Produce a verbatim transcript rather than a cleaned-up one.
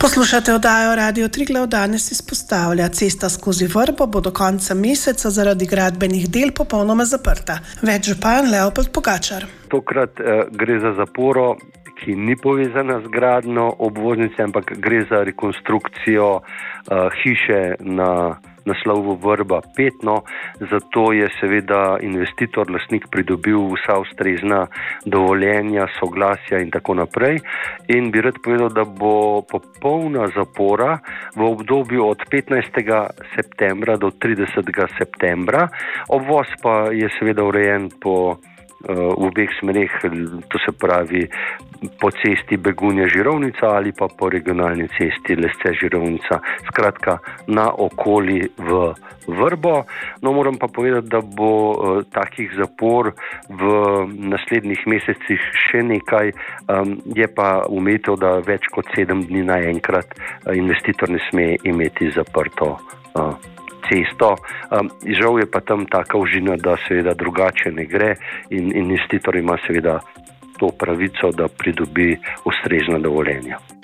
Poslušate oddajo Radio Triglav, danes izpostavlja. Cesta skozi Vrbo bo do konca meseca zaradi gradbenih del popolnoma zaprta. Več župan Leopold Pogačar. Tokrat eh, gre za zaporo, ki ni povezana z gradnjo obvoznice, ampak gre za rekonstrukcijo uh, hiše na naslovu Vrba pet. No, zato je seveda investitor, lastnik pridobil vsa ustrezna dovoljenja, soglasja in tako naprej. In bi rad povedal, da bo popolna zapora v obdobju od petnajstega septembra do tridesetega septembra. Obvoz pa je seveda urejen po v obeh smereh, to se pravi po cesti Begunje-Žirovnica ali pa po regionalni cesti Lesce-Žirovnica, skratka na okoli v Vrbo. No, moram pa povedati, da bo uh, takih zapor v naslednjih mesecih še nekaj, um, je pa umetel, da več kot sedem dni naenkrat uh, investitor ne sme imeti zaprto uh, cesto. Um, žal je pa tam taka užina, da seveda drugače ne gre in investitor ima seveda to pravico, da pridobi ustrezna dovoljenja.